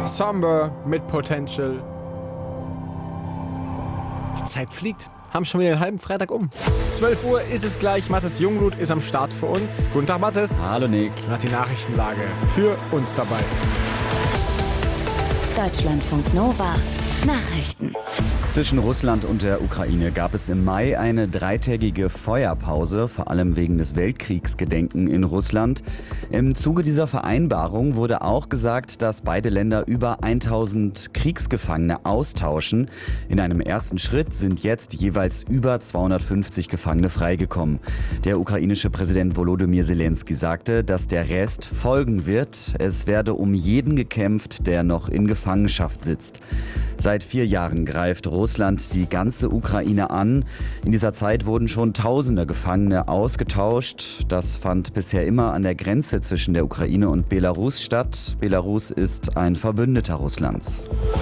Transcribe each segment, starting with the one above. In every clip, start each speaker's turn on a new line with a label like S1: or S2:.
S1: Somber mit Potential. Die Zeit fliegt. Haben schon wieder den halben Freitag um. 12 Uhr ist es gleich. Mathis Jungblut ist am Start für uns. Guten Tag, Mathis.
S2: Hallo, Nick.
S1: Hat die Nachrichtenlage für uns dabei.
S3: Deutschlandfunk Nova. Nachrichten.
S2: Zwischen Russland und der Ukraine gab es im Mai eine 3-tägige Feuerpause, vor allem wegen des Weltkriegsgedenken in Russland. Im Zuge dieser Vereinbarung wurde auch gesagt, dass beide Länder über 1000 Kriegsgefangene austauschen. In einem ersten Schritt sind jetzt jeweils über 250 Gefangene freigekommen. Der ukrainische Präsident Volodymyr Zelensky sagte, dass der Rest folgen wird. Es werde um jeden gekämpft, der noch in Gefangenschaft sitzt. Seit 4 Jahren greift Russland die ganze Ukraine an. In dieser Zeit wurden schon Tausende Gefangene ausgetauscht. Das fand bisher immer an der Grenze zwischen der Ukraine und Belarus statt. Belarus ist ein Verbündeter Russlands.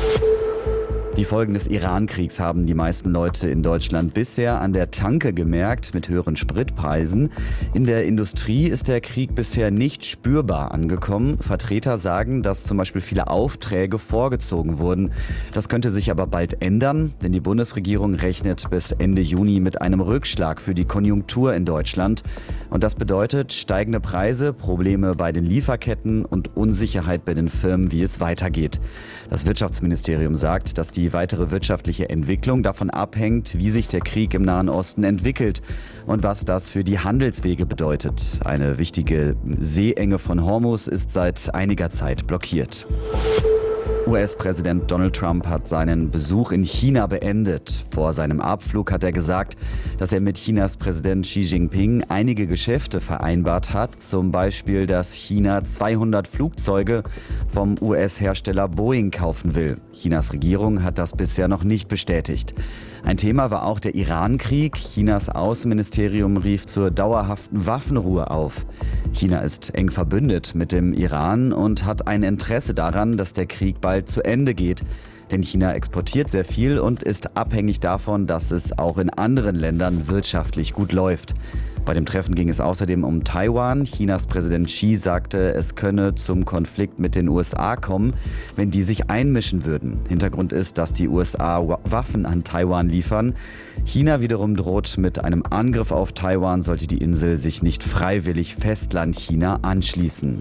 S2: Die Folgen des Iran-Kriegs haben die meisten Leute in Deutschland bisher an der Tanke gemerkt, mit höheren Spritpreisen. In der Industrie ist der Krieg bisher nicht spürbar angekommen. Vertreter sagen, dass zum Beispiel viele Aufträge vorgezogen wurden. Das könnte sich aber bald ändern, denn die Bundesregierung rechnet bis Ende Juni mit einem Rückschlag für die Konjunktur in Deutschland. Und das bedeutet steigende Preise, Probleme bei den Lieferketten und Unsicherheit bei den Firmen, wie es weitergeht. Das Wirtschaftsministerium sagt, dass die weitere wirtschaftliche Entwicklung davon abhängt, wie sich der Krieg im Nahen Osten entwickelt und was das für die Handelswege bedeutet. Eine wichtige Seeenge von Hormuz ist seit einiger Zeit blockiert. US-Präsident Donald Trump hat seinen Besuch in China beendet. Vor seinem Abflug hat er gesagt, dass er mit Chinas Präsident Xi Jinping einige Geschäfte vereinbart hat. Zum Beispiel, dass China 200 Flugzeuge vom US-Hersteller Boeing kaufen will. Chinas Regierung hat das bisher noch nicht bestätigt. Ein Thema war auch der Iran-Krieg. Chinas Außenministerium rief zur dauerhaften Waffenruhe auf. China ist eng verbündet mit dem Iran und hat ein Interesse daran, dass der Krieg bald zu Ende geht. Denn China exportiert sehr viel und ist abhängig davon, dass es auch in anderen Ländern wirtschaftlich gut läuft. Bei dem Treffen ging es außerdem um Taiwan. Chinas Präsident Xi sagte, es könne zum Konflikt mit den USA kommen, wenn die sich einmischen würden. Hintergrund ist, dass die USA Waffen an Taiwan liefern. China wiederum droht mit einem Angriff auf Taiwan, sollte die Insel sich nicht freiwillig Festland China anschließen.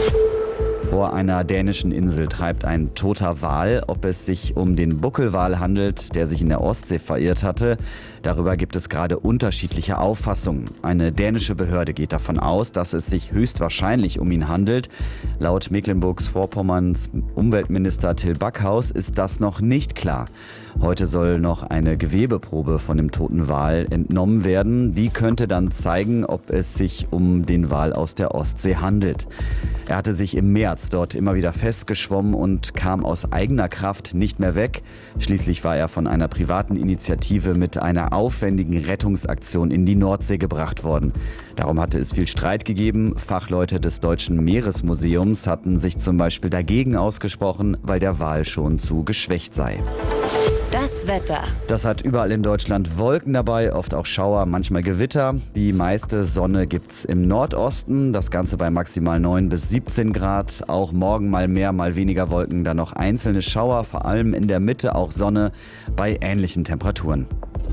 S2: Vor einer dänischen Insel treibt ein toter Wal. Ob es sich um den Buckelwal handelt, der sich in der Ostsee verirrt hatte, darüber gibt es gerade unterschiedliche Auffassungen. Eine dänische Behörde geht davon aus, dass es sich höchstwahrscheinlich um ihn handelt. Laut Mecklenburg-Vorpommerns Umweltminister Till Backhaus ist das noch nicht klar. Heute soll noch eine Gewebeprobe von dem toten Wal entnommen werden. Die könnte dann zeigen, ob es sich um den Wal aus der Ostsee handelt. Er hatte sich im März dort immer wieder festgeschwommen und kam aus eigener Kraft nicht mehr weg. Schließlich war er von einer privaten Initiative mit einer aufwendigen Rettungsaktion in die Nordsee gebracht worden. Darum hatte es viel Streit gegeben. Fachleute des Deutschen Meeresmuseums hatten sich zum Beispiel dagegen ausgesprochen, weil der Wal schon zu geschwächt sei.
S3: Das Wetter.
S2: Das hat überall in Deutschland Wolken dabei, oft auch Schauer, manchmal Gewitter. Die meiste Sonne gibt's im Nordosten, das Ganze bei maximal 9 bis 17 Grad. Auch morgen mal mehr, mal weniger Wolken, dann noch einzelne Schauer, vor allem in der Mitte auch Sonne bei ähnlichen Temperaturen.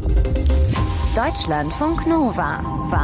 S3: Deutschlandfunk Nova.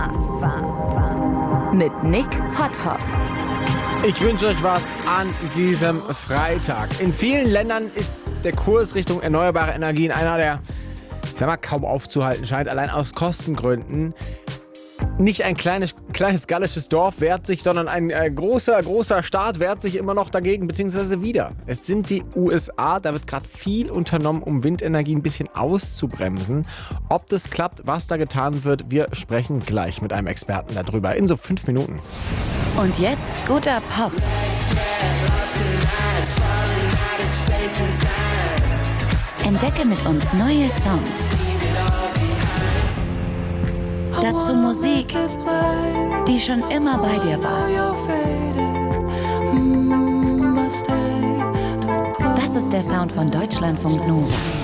S3: Mit Nick Potthoff.
S1: Ich wünsche euch was an diesem Freitag. In vielen Ländern ist der Kurs Richtung erneuerbare Energien einer, der, kaum aufzuhalten scheint, allein aus Kostengründen. Nicht ein kleines gallisches Dorf wehrt sich, sondern ein großer Staat wehrt sich immer noch dagegen, beziehungsweise wieder. Es sind die USA, da wird gerade viel unternommen, um Windenergie ein bisschen auszubremsen. Ob das klappt, was da getan wird, wir sprechen gleich mit einem Experten darüber in so 5 Minuten.
S3: Und jetzt guter Pop. Entdecke mit uns neue Songs. Dazu Musik, die schon immer bei dir war. Das ist der Sound von Deutschlandfunk Nova.